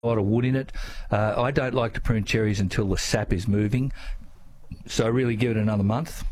a lot of wood in it. I don't like to prune cherries until the sap is moving, so really give it another month.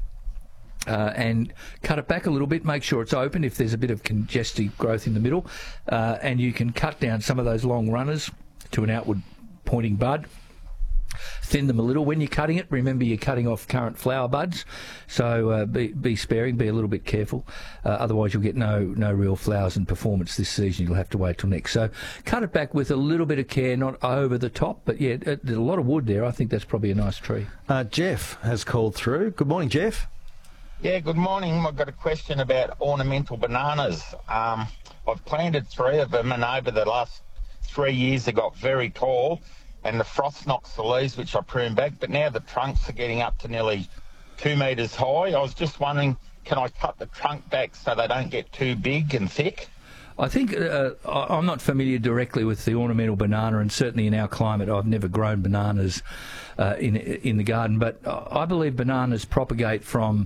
And cut it back a little bit, make sure it's open if there's a bit of congestive growth in the middle, and you can cut down some of those long runners to an outward pointing bud. Thin them a little when you're cutting it. Remember, you're cutting off current flower buds, so be sparing, be a little bit careful. Otherwise, you'll get no real flowers and performance this season. You'll have to wait till next. So cut it back with a little bit of care, not over the top. But yeah, there's a lot of wood there. I think that's probably a nice tree. Jeff has called through. Good morning, Jeff. Yeah, good morning. I've got a question about ornamental bananas. I've planted 3 of them, and over the last 3 years they got very tall, and the frost knocks the leaves, which I prune back, but now the trunks are getting up to nearly 2 metres high. I was just wondering, can I cut the trunk back so they don't get too big and thick? I think I'm not familiar directly with the ornamental banana, and certainly in our climate I've never grown bananas in the garden, but I believe bananas propagate from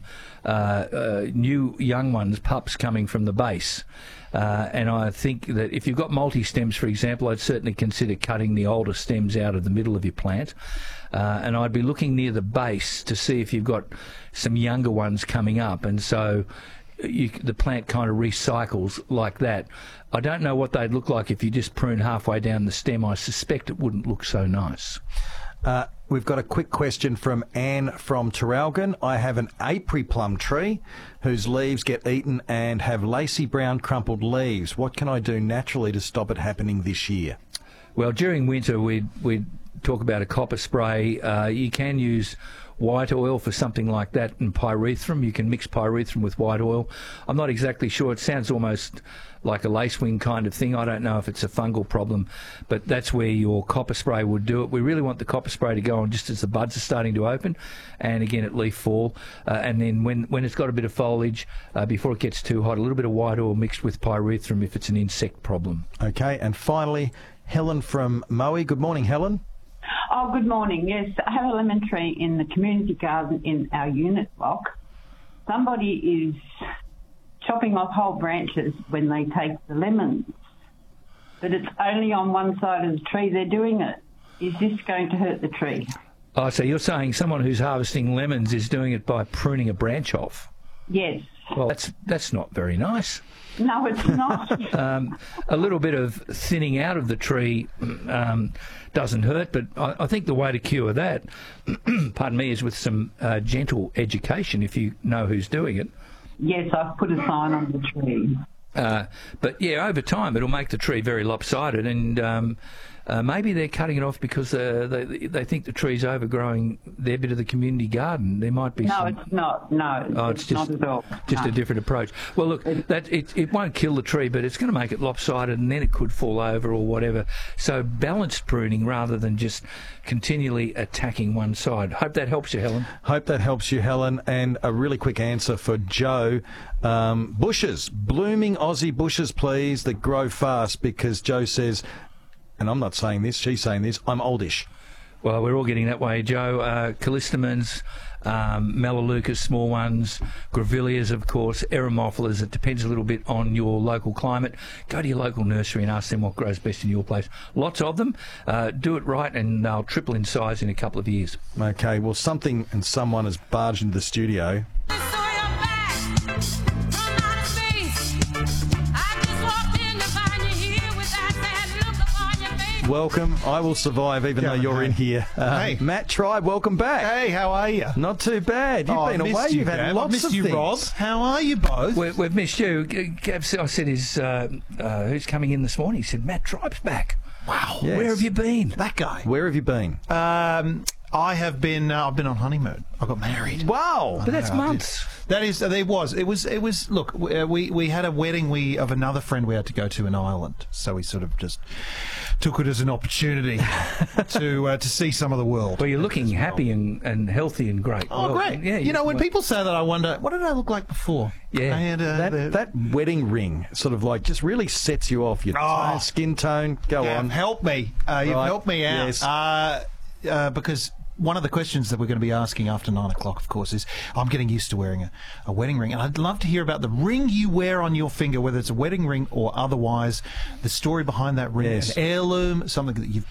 new young ones, pups coming from the base. And I think that if you've got multi-stems, for example, I'd certainly consider cutting the older stems out of the middle of your plant. And I'd be looking near the base to see if you've got some younger ones coming up. And so the plant kind of recycles like that. I don't know what they'd look like if you just prune halfway down the stem. I suspect it wouldn't look so nice. We've got a quick question from Anne from Terralgan. I have an apiary plum tree whose leaves get eaten and have lacy brown crumpled leaves. What can I do naturally to stop it happening this year? Well, during winter we'd talk about a copper spray. You can use white oil for something like that, and pyrethrum. You can mix pyrethrum with white oil. I'm not exactly sure. It sounds almost like a lacewing kind of thing. I don't know if it's a fungal problem, but that's where your copper spray would do it. We really want the copper spray to go on just as the buds are starting to open, and again at leaf fall, and then when it's got a bit of foliage, before it gets too hot, a little bit of white oil mixed with pyrethrum if it's an insect problem. Okay, and finally, Helen from Moe. Good morning, Helen. Oh, good morning. Yes, I have a lemon tree in the community garden in our unit block. Somebody is chopping off whole branches when they take the lemons, but it's only on one side of the tree they're doing it. Is this going to hurt the tree? Oh, so you're saying someone who's harvesting lemons is doing it by pruning a branch off? Yes. Well, that's not very nice. No, it's not. A little bit of thinning out of the tree doesn't hurt, but I think the way to cure that, pardon me, is with some gentle education, if you know who's doing it. Yes, I've put a sign on the tree. But yeah, over time it'll make the tree very lopsided, and maybe they're cutting it off because they think the tree's overgrowing their bit of the community garden. There might be No, it's not. No, oh, it's just, not at all. Just no. a different approach. Well, look, it won't kill the tree, but it's going to make it lopsided, and then it could fall over or whatever. So balanced pruning rather than just continually attacking one side. Hope that helps you, Helen. Hope that helps you, Helen. And a really quick answer for Joe. Bushes, blooming Aussie bushes, please, that grow fast, because Joe says, and I'm not saying this, she's saying this, I'm oldish. Well, we're all getting that way, Joe. Callistemons, Melaleucas, small ones, Grevilleas, of course, Eremophilas. It depends a little bit on your local climate. Go to your local nursery and ask them what grows best in your place. Lots of them. Do it right and they'll triple in size in a couple of years. Okay, well, something and someone has barged into the studio. Welcome. I will survive even though you're in here. Hey. Matt Tribe, welcome back. Hey, how are you? Not too bad. You've been away. You've had lots missed of you, things. Rob. How are you both? We've missed you. Gav, I said, who's coming in this morning? He said, Matt Tribe's back. Wow. Yes. Where have you been? That guy. Where have you been? I have been. I've been on honeymoon. I got married. Wow. But that's months. That is. There was. It was. Look, we had a wedding of another friend we had to go to in Ireland. So we sort of just took it as an opportunity to see some of the world. Well, you're looking happy and healthy and great. Oh, well, great. Yeah, you know, when people say that, I wonder, what did I look like before? Yeah. I had, That wedding ring sort of like just really sets you off. Your tone, skin tone. Go on. Help me. You've helped me out. Yes. Because one of the questions that we're going to be asking after 9 o'clock, of course, is I'm getting used to wearing a wedding ring. And I'd love to hear about the ring you wear on your finger, whether it's a wedding ring or otherwise, the story behind that ring, Yes. an heirloom, something that you've